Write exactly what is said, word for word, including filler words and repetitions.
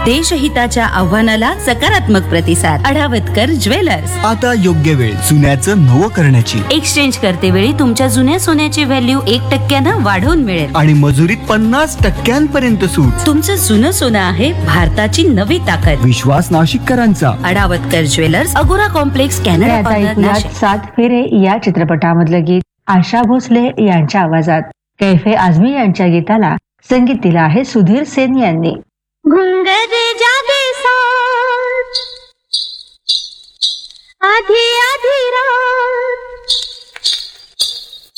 देशहिताच्या आव्हानाला सकारात्मक प्रतिसाद. अढावतकर ज्वेलर्स. आता योग्य वेळ सोन्याचं नवं करण्याची. एक्सचेंज करते वेळी तुमच्या जुन्या सोन्याची व्हॅल्यू एक टक्क्यानं वाढवून मिळेल आणि मजुरीत पन्नास टक्क्यांपर्यंत सूट. तुमचं जुनं सोनं आहे भारताची नवी ताकद. विश्वास नाशिककरांचा. अढावतकर ज्वेलर्स, अगोरा कॉम्प्लेक्स, कॅनडा कॉर्नर, नाशिक. सात फेरे या चित्रपटामधलं गीत आशा भोसले यांच्या आवाजात. कैफे आझमी यांच्या गीताला संगीत दिलं आहे सुधीर सेन यांनी. घुंगरे जागे साज आधी